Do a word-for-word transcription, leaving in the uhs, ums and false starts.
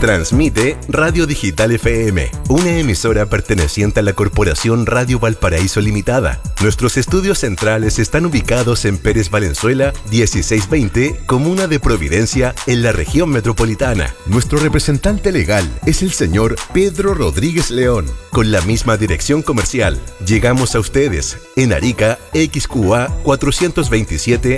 Transmite Radio Digital F M, una emisora perteneciente a la Corporación Radio Valparaíso Limitada. Nuestros estudios centrales están ubicados en Pérez Valenzuela dieciséis veinte, Comuna de Providencia, en la región metropolitana. Nuestro representante legal es el señor Pedro Rodríguez León, con la misma dirección comercial. Llegamos a ustedes en Arica, X Q A cuatrocientos veintisiete,